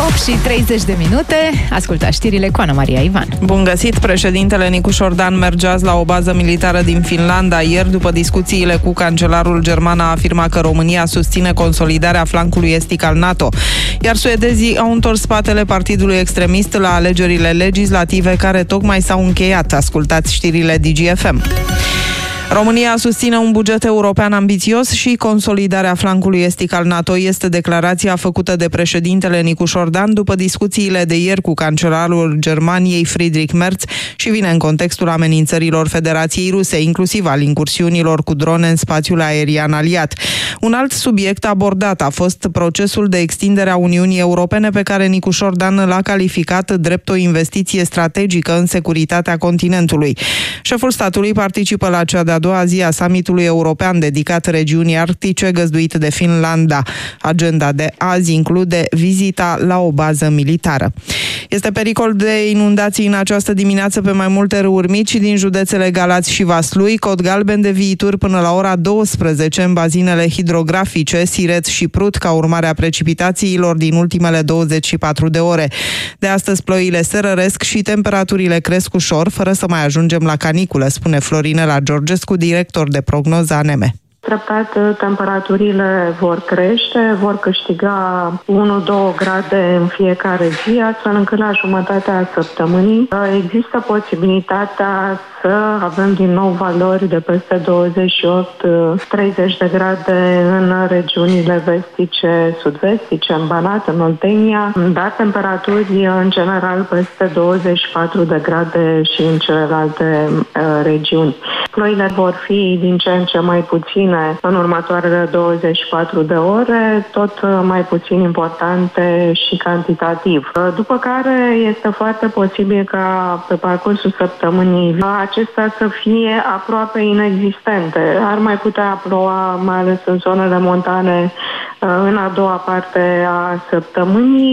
8:30. Ascultați știrile cu Ana Maria Ivan. Bun găsit! Președintele Nicu Șordan merge azi la o bază militară din Finlanda. Ieri, după discuțiile cu cancelarul german, a afirmat că România susține consolidarea flancului estic al NATO. Iar suedezii au întors spatele partidului extremist la alegerile legislative care tocmai s-au încheiat. Ascultați știrile DGFM. România susține un buget european ambițios și consolidarea flancului estic al NATO. Este declarația făcută de președintele Nicu Șordan după discuțiile de ieri cu cancelarul Germaniei Friedrich Merz și vine în contextul amenințărilor Federației Ruse, inclusiv al incursiunilor cu drone în spațiul aerian aliat. Un alt subiect abordat a fost procesul de extindere a Uniunii Europene, pe care Nicu Șordan l-a calificat drept o investiție strategică în securitatea continentului. Șeful statului participă la cea de-a doua zi a summitului european dedicat regiunii arctice, găzduit de Finlanda. Agenda de azi include vizita la o bază militară. Este pericol de inundații în această dimineață pe mai multe râuri mici din județele Galați și Vaslui, cod galben de viitur până la ora 12 în bazinele hidrografice Siret și Prut, ca urmare a precipitațiilor din ultimele 24 de ore. De astăzi ploile se răresc și temperaturile cresc ușor, fără să mai ajungem la caniculă, spune Florinela Georgescu, director de prognoză ANM. Treptat, temperaturile vor crește, vor câștiga 1-2 grade în fiecare zi, astfel încât la jumătatea săptămânii există posibilitatea să avem din nou valori de peste 28-30 de grade în regiunile vestice, sud-vestice, în Banat, în Oltenia, dar temperaturi în general peste 24 de grade și în celelalte regiuni. Ploile vor fi din ce în ce mai puține în următoarele 24 de ore, tot mai puțin importante și cantitativ. După care este foarte posibil ca pe parcursul săptămânii acestea să fie aproape inexistente. Ar mai putea ploua, mai ales în zonele montane, în a doua parte a săptămânii.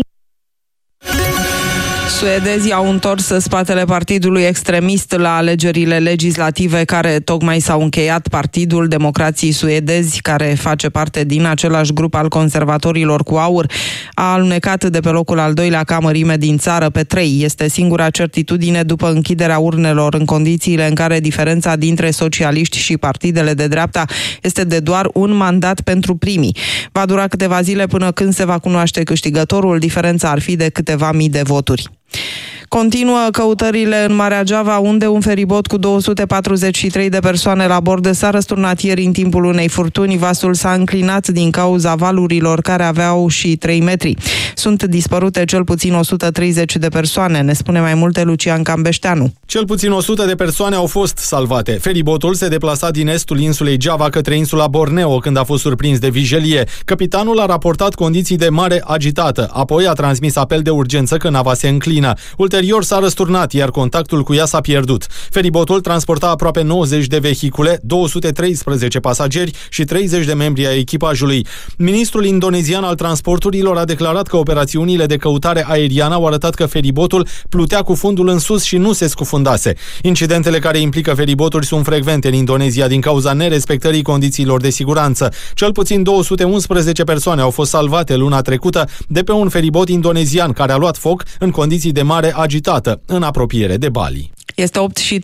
Suedezii au întors spatele partidului extremist la alegerile legislative care tocmai s-au încheiat. Partidul Democrații Suedezi, care face parte din același grup al conservatorilor cu aur, a alunecat de pe locul al doilea ca mărime din țară pe 3. Este singura certitudine după închiderea urnelor, în condițiile în care diferența dintre socialiști și partidele de dreapta este de doar un mandat pentru primii. Va dura câteva zile până când se va cunoaște câștigătorul. Diferența ar fi de câteva mii de voturi. Continuă căutările în Marea Geava, unde un feribot cu 243 de persoane la bord s-a răsturnat ieri în timpul unei furtuni. Vasul s-a înclinat din cauza valurilor, care aveau și 3 metri. Sunt dispărute cel puțin 130 de persoane, ne spune mai multe Lucian Cambeșteanu. Cel puțin 100 de persoane au fost salvate. Feribotul se deplasa din estul insulei Java către insula Borneo când a fost surprins de vijelie. Capitanul a raportat condiții de mare agitată, apoi a transmis apel de urgență că nava se înclină. Ulterior s-a răsturnat, iar contactul cu ea s-a pierdut. Feribotul transporta aproape 90 de vehicule, 213 pasageri și 30 de membri ai echipajului. Ministrul indonezian al transporturilor a declarat că operațiunile de căutare aeriană au arătat că feribotul plutea cu fundul în sus și nu se scufundase. Incidentele care implică feriboturi sunt frecvente în Indonezia din cauza nerespectării condițiilor de siguranță. Cel puțin 211 persoane au fost salvate luna trecută de pe un feribot indonezian care a luat foc în condiții de mare agitată, în apropiere de Bali. Este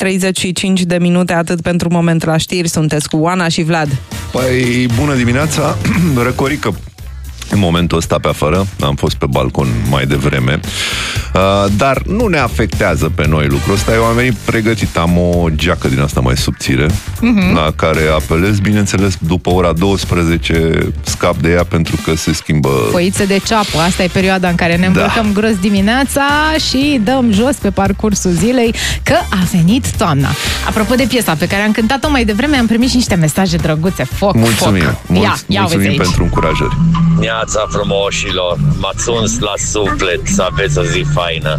8:35, atât pentru moment la știri. Sunteți cu Oana și Vlad. Păi, bună dimineața, răcorică în momentul ăsta pe afară, am fost pe balcon mai devreme, dar nu ne afectează pe noi lucrul ăsta. Eu am venit pregătit, am o geacă din asta mai subțire, la care apelez, bineînțeles, după ora 12 scap de ea pentru că se schimbă... Foițe de ceapă, asta e perioada în care ne îmbrăcăm gros dimineața și dăm jos pe parcursul zilei că a venit toamna. Apropo de piesa pe care am cântat-o mai devreme, am primit și niște mesaje drăguțe. Mulțumim, mulțumim pentru încurajări. Neața frumoșilor, m-ați uns la suflet, să aveți o zi faină.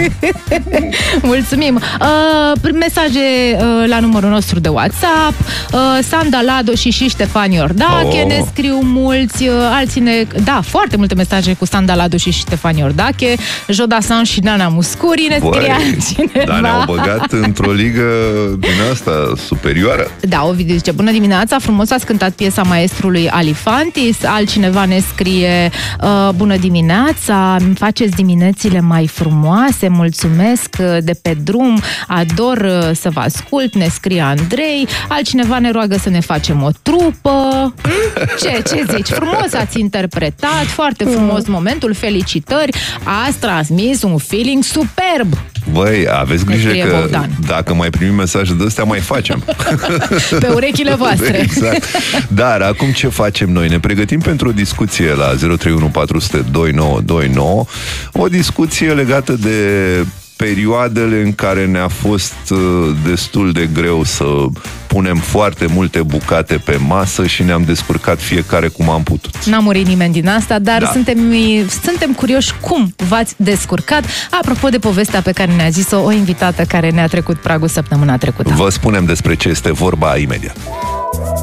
Mulțumim. Mesaje la numărul nostru de WhatsApp. Sanda Lado și Ștefan Iordache ne scriu mulți, alții foarte multe mesaje cu Sanda Lado și Ștefan Iordache. Jodasan și Nana Muscuri ne scria cineva. Dar ne-au băgat într-o ligă din asta superioară. Da, Ovidiu zice, bună dimineața, frumos ați cântat piesa maestrului Alifantis. Altcineva ne scrie scrie: bună dimineața, îmi faceți diminețile mai frumoase, mulțumesc de pe drum, ador să vă ascult, ne scrie Andrei. Altcineva ne roagă să ne facem o trupă. Ce zici? Frumos ați interpretat, foarte frumos momentul, felicitări, ați transmis un feeling superb. Băi, aveți grijă că Bogdan. Dacă mai primim mesaje de astea, mai facem. Pe urechile voastre. Exact. Dar acum ce facem noi? Ne pregătim pentru o discuție la 031 400 2929, o discuție legată de perioadele în care ne-a fost destul de greu să punem foarte multe bucate pe masă și ne-am descurcat fiecare cum am putut. N-a murit nimeni din asta, dar suntem curioși cum v-ați descurcat. Apropo de povestea pe care ne-a zis-o o invitată care ne-a trecut pragul săptămâna trecută. Vă spunem despre ce este vorba imediat.